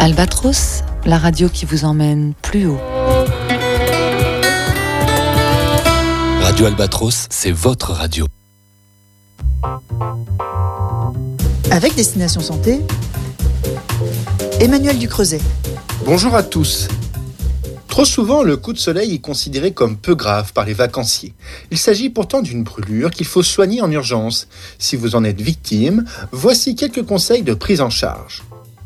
Albatros, la radio qui vous emmène plus haut. Radio Albatros, c'est votre radio. Avec Destination Santé, Emmanuel Ducreuset. Bonjour à tous. Trop souvent, le coup de soleil est considéré comme peu grave par les vacanciers. Il s'agit pourtant d'une brûlure qu'il faut soigner en urgence. Si vous en êtes victime, voici quelques conseils de prise en charge.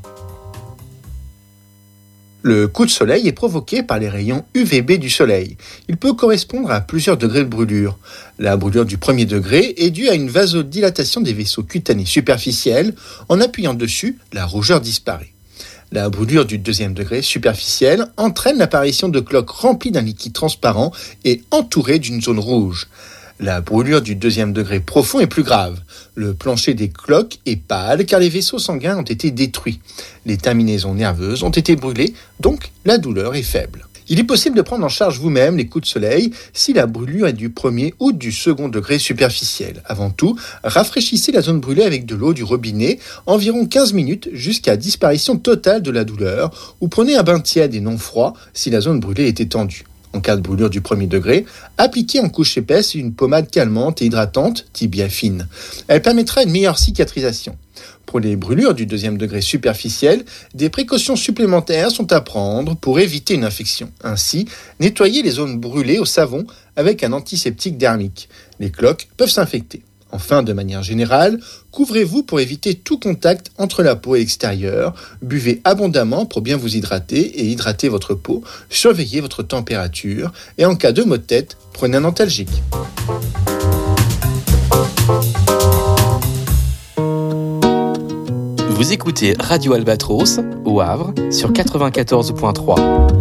Le coup de soleil est provoqué par les rayons UVB du soleil. Il peut correspondre à plusieurs degrés de brûlure. La brûlure du premier degré est due à une vasodilatation des vaisseaux cutanés superficiels. En appuyant dessus, la rougeur disparaît. La brûlure du deuxième degré superficiel entraîne l'apparition de cloques remplies d'un liquide transparent et entourées d'une zone rouge. La brûlure du deuxième degré profond est plus grave. Le plancher des cloques est pâle car les vaisseaux sanguins ont été détruits. Les terminaisons nerveuses ont été brûlées, donc la douleur est faible. Il est possible de prendre en charge vous-même les coups de soleil si la brûlure est du premier ou du second degré superficiel. Avant tout, rafraîchissez la zone brûlée avec de l'eau du robinet, environ 15 minutes jusqu'à disparition totale de la douleur, ou prenez un bain tiède et non froid si la zone brûlée est étendue. En cas de brûlure du premier degré, appliquez en couche épaisse une pommade calmante et hydratante, Tibiafine. Elle permettra une meilleure cicatrisation. Pour les brûlures du deuxième degré superficiel, des précautions supplémentaires sont à prendre pour éviter une infection. Ainsi, nettoyez les zones brûlées au savon avec un antiseptique dermique. Les cloques peuvent s'infecter. Enfin, de manière générale, couvrez-vous pour éviter tout contact entre la peau et l'extérieur. Buvez abondamment pour bien vous hydrater et hydrater votre peau. Surveillez votre température. Et en cas de maux de tête, prenez un antalgique. Vous écoutez Radio Albatros, au Havre, sur 94.3.